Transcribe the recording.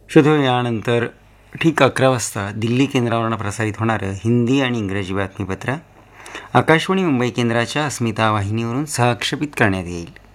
यानंतर ठीक 11 वाजता दिल्ली केंद्रावरून प्रसारित होणारं हिंदी आणि इंग्रजी बातमीपत्र आकाशवाणी मुंबई केंद्राच्या अस्मिता वाहिनीवरून सहक्षेपित करण्यात येईल.